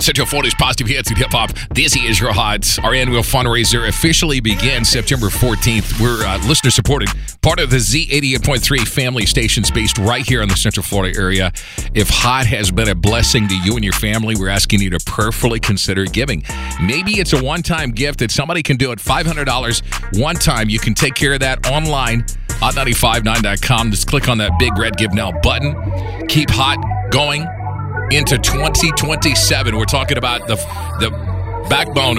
Central Florida's positive hits and hip hop. This is your Hot. Our annual fundraiser officially begins September 14th. We're listener supported, part of the Z88.3 family stations based right here in the Central Florida area. If Hot has been a blessing to you and your family, we're asking you to prayerfully consider giving. Maybe it's a one-time gift that somebody can do it. $500 one time. You can take care of that online. Hot959.com. Just click on that big red Give Now button. Keep Hot going into 2027. We're talking about the backbone